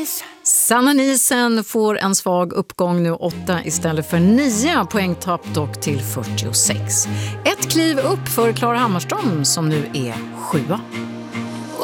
Nilsson. Sanna Nielsen får en svag uppgång nu, 8 istället för 9, poängtapp dock till 46. Ett kliv upp för Klara Hammarström som nu är 7.